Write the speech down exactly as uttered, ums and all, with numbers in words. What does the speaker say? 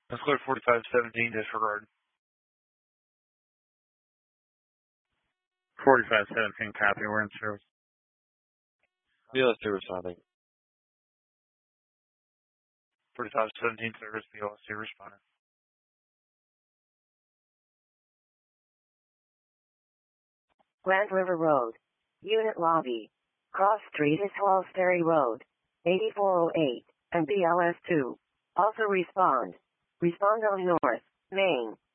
Let's go to forty-five seventeen, disregard. forty-five seventeen, copy. We're in service. B L S two responding. forty-five seventeen, service, B L S two responding. Grand River Road. Unit lobby. Cross Street is Halls Ferry Road. eighty-four oh eight, and B L S two. Also respond. Respond on North, Main.